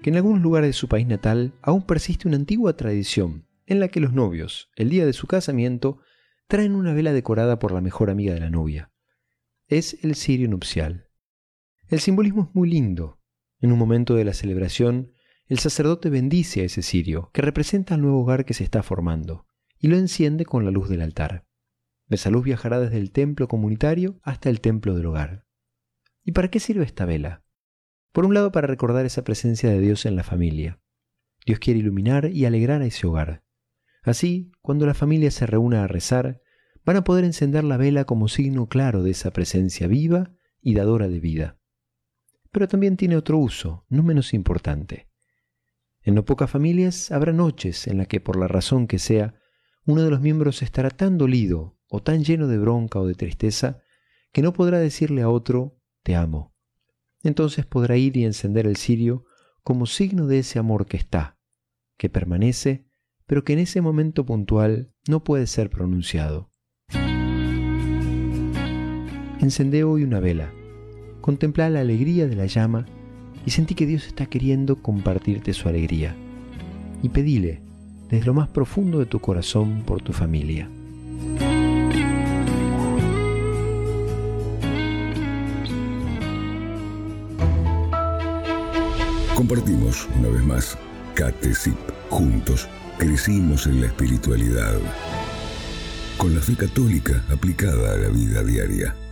que en algunos lugares de su país natal aún persiste una antigua tradición en la que los novios, el día de su casamiento, traen una vela decorada por la mejor amiga de la novia. Es el cirio nupcial. El simbolismo es muy lindo. En un momento de la celebración, el sacerdote bendice a ese cirio, que representa el nuevo hogar que se está formando, y lo enciende con la luz del altar. Esa luz viajará desde el templo comunitario hasta el templo del hogar. ¿Y para qué sirve esta vela? Por un lado, para recordar esa presencia de Dios en la familia. Dios quiere iluminar y alegrar a ese hogar. Así, cuando la familia se reúna a rezar, van a poder encender la vela como signo claro de esa presencia viva y dadora de vida. Pero también tiene otro uso, no menos importante. En no pocas familias habrá noches en las que, por la razón que sea, uno de los miembros estará tan dolido o tan lleno de bronca o de tristeza que no podrá decirle a otro, te amo. Entonces podrá ir y encender el cirio como signo de ese amor que está, que permanece, pero que en ese momento puntual no puede ser pronunciado. Encendé hoy una vela, contemplá la alegría de la llama y sentí que Dios está queriendo compartirte su alegría. Y pedile, desde lo más profundo de tu corazón, por tu familia. Compartimos una vez más Catesip. Juntos crecimos en la espiritualidad, con la fe católica aplicada a la vida diaria.